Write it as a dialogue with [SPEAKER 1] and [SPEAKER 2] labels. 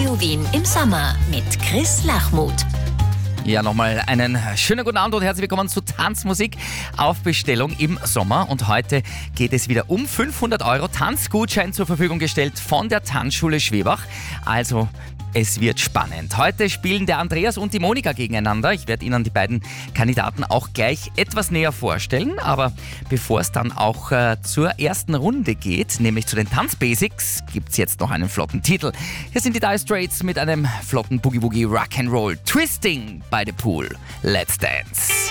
[SPEAKER 1] Radio Wien im Sommer mit Chris Lachmuth.
[SPEAKER 2] Ja, nochmal einen schönen guten Abend und herzlich willkommen zu Tanzmusik auf Bestellung im Sommer. Und heute geht es wieder um 500 € Tanzgutschein zur Verfügung gestellt von der Tanzschule Schwebach. Also es wird spannend. Heute spielen der Andreas und die Monika gegeneinander. Ich werde Ihnen die beiden Kandidaten auch gleich etwas näher vorstellen. Aber bevor es dann auch zur ersten Runde geht, nämlich zu den Tanzbasics, gibt es jetzt noch einen flotten Titel. Hier sind die Dire Straits mit einem flotten Boogie-Woogie Rock'n'Roll Twisting by the Pool. Let's Dance.